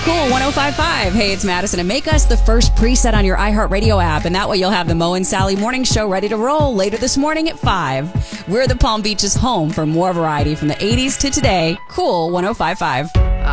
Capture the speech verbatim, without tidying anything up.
Cool one oh five point five. Hey, it's Madison, and make us the first preset on your iHeartRadio app, and that way you'll have the Mo and Sally Morning Show ready to roll later this morning at five. We're the Palm Beach's home for more variety from the eighties to today. Cool one oh five point five.